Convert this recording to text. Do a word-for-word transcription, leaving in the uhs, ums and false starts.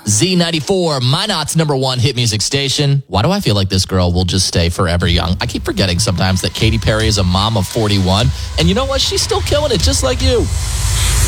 Z ninety-four, Minot's number one hit music station. Why do I feel like this girl will just stay forever young? I keep forgetting sometimes that Katy Perry is a mom of forty-one. And you know what? She's still killing it just like you.